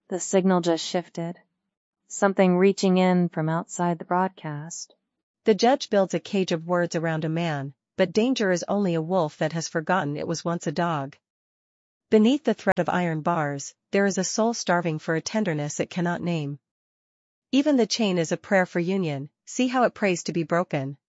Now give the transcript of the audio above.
The signal just shifted. Something reaching in from outside the broadcast. The judge builds a cage of words around a man, but danger is only a wolf that has forgotten it was once a dog. Beneath the threat of iron bars, there is a soul starving for a tenderness it cannot name. Even the chain is a prayer for union, see how it prays to be broken.